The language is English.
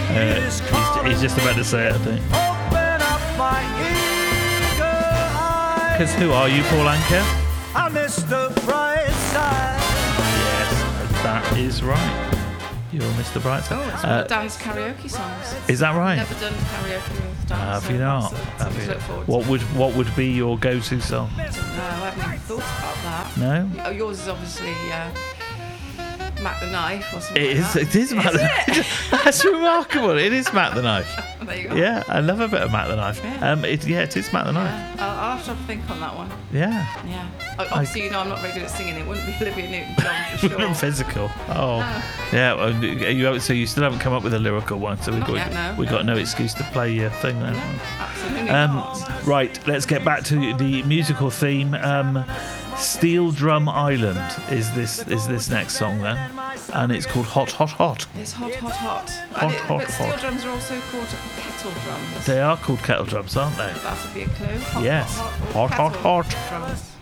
He's just about to say it, I think. Because who are you, Paul Anka? Yes, that is right. You're Mr. Brightside. Oh, it's one of Dan's karaoke songs. Is that right? Never done karaoke with Dan. Have so you not? that's Have something you? to look forward to. What would be your go-to song? No, I haven't even thought about that. No? Oh, yours is obviously Mac the Knife or something It like is. that. It is Matt the Knife. That's remarkable. It is Matt the Knife. There you go. Yeah, I love a bit of Matt the Knife. Yeah. It is Matt the Knife. Yeah. I'll have to have a think on that one. Yeah. Yeah. Obviously, you know, I'm not very good at singing. It wouldn't be Olivia Newton-John for sure. Physical. Oh. No. Yeah. So you still haven't come up with a lyrical one. So Not yet, no. we've got no excuse to play your thing then. No, absolutely not. Right. Let's get back to the musical theme. Steel Drum Island is this next song then, and it's called Hot Hot Hot. It's hot, hot, hot. Hot, hot, but steel hot. drums are also called kettle drums. They are called kettle drums, aren't they? That would be a clue. Hot, Yes. hot, Hot, hot, kettle hot. drums.